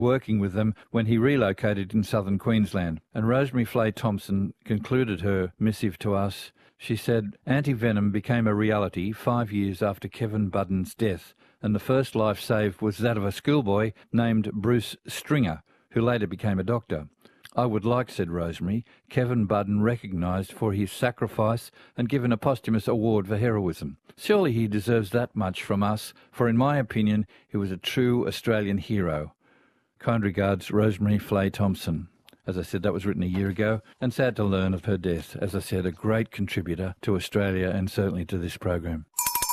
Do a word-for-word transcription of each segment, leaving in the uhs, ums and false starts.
working with them when he relocated in southern Queensland. And Rosemary Flay Thompson concluded her missive to us. She said, Anti-Venom became a reality five years after Kevin Budden's death, and the first life saved was that of a schoolboy named Bruce Stringer, who later became a doctor. I would like, said Rosemary, Kevin Budden recognised for his sacrifice and given a posthumous award for heroism. Surely he deserves that much from us, for in my opinion he was a true Australian hero. Kind regards, Rosemary Flay Thompson. As I said, that was written a year ago, and sad to learn of her death. As I said, a great contributor to Australia and certainly to this program.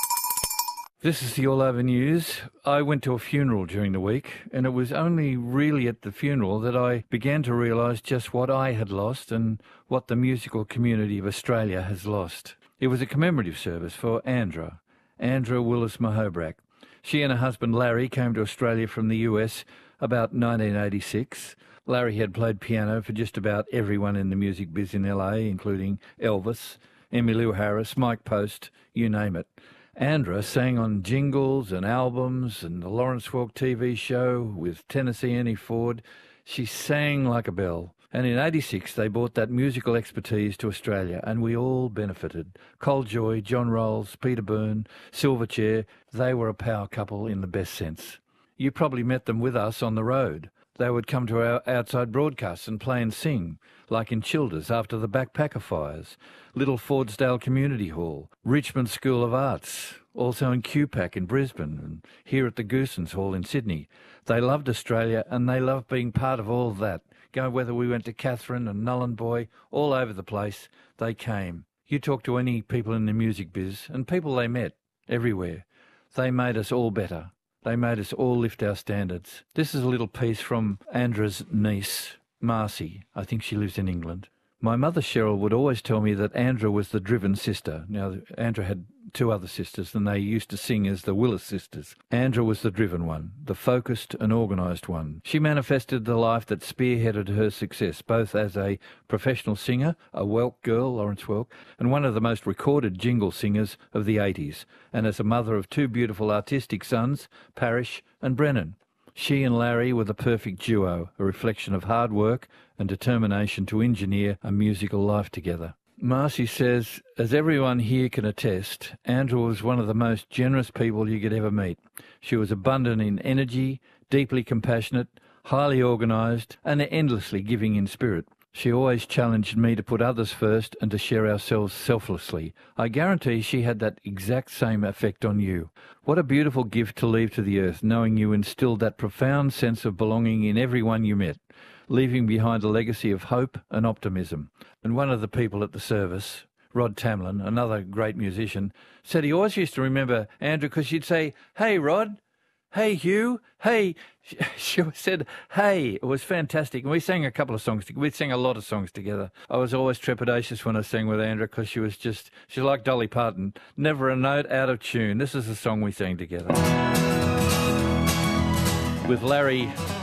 This is the All Over News. I went to a funeral during the week, and it was only really at the funeral that I began to realise just what I had lost and what the musical community of Australia has lost. It was a commemorative service for Andra, Andra Willis Mahobrak. She and her husband Larry came to Australia from the U S about nineteen eighty-six. Larry had played piano for just about everyone in the music biz in L A, including Elvis, Emmylou Harris, Mike Post, you name it. Andra sang on jingles and albums and the Lawrence Welk T V show with Tennessee Ernie Ford. She sang like a bell. And in eighty-six, they brought that musical expertise to Australia, and we all benefited. Col Joy, John Rolls, Peter Byrne, Silverchair, they were a power couple in the best sense. You probably met them with us on the road. They would come to our outside broadcasts and play and sing, like in Childers after the Backpacker fires, Little Fordsdale Community Hall, Richmond School of Arts, also in Q PAC in Brisbane, and here at the Goosens Hall in Sydney. They loved Australia, and they loved being part of all that. Go whether we went to Catherine and Nhulunbuy, all over the place, they came. You talk to any people in the music biz, and people they met, everywhere. They made us all better. They made us all lift our standards. This is a little piece from Andra's niece, Marcy. I think she lives in England. My mother, Cheryl, would always tell me that Andra was the driven sister. Now, Andra had two other sisters, and they used to sing as the Willis sisters. Andra was the driven one, the focused and organised one. She manifested the life that spearheaded her success, both as a professional singer, a Welk girl, Lawrence Welk, and one of the most recorded jingle singers of the eighties, and as a mother of two beautiful artistic sons, Parish and Brennan. She and Larry were the perfect duo, a reflection of hard work and determination to engineer a musical life together. Marcy says, as everyone here can attest, Andra was one of the most generous people you could ever meet. She was abundant in energy, deeply compassionate, highly organised, and endlessly giving in spirit. She always challenged me to put others first and to share ourselves selflessly. I guarantee she had that exact same effect on you. What a beautiful gift to leave to the earth, knowing you instilled that profound sense of belonging in everyone you met, leaving behind a legacy of hope and optimism. And one of the people at the service, Rod Tamlin, another great musician, said he always used to remember Andra because she'd say, "Hey, Rod. Hey, Hugh. Hey." She said, "Hey." It was fantastic. And we sang a couple of songs together. We sang a lot of songs together. I was always trepidatious when I sang with Andra because she was just, she's like Dolly Parton, never a note out of tune. This is the song we sang together. With Larry